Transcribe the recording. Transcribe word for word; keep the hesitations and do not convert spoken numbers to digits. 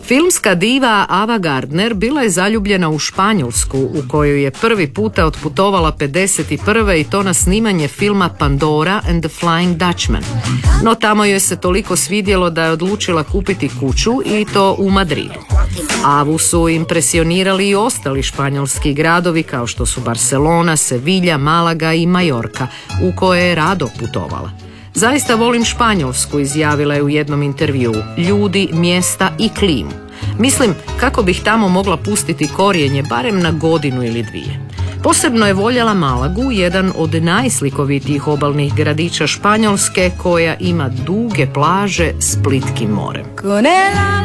Filmska diva Ava Gardner bila je zaljubljena u Španjolsku, u koju je prvi puta otputovala pedeset prve i to na snimanje filma Pandora and the Flying Dutchman. No tamo joj se toliko svidjelo da je odlučila kupiti kuću i to u Madridu. Avu su impresionirali i ostali španjolski gradovi kao što su Barcelona, Sevilla, Malaga i Majorka, u koje je rado putovala. Zaista volim Španjolsku, izjavila je u jednom intervjuu, ljudi, mjesta i klimu. Mislim kako bih tamo mogla pustiti korijenje barem na godinu ili dvije. Posebno je voljela Malagu, jedan od najslikovitijih obalnih gradića Španjolske, koja ima duge plaže s plitkim morem.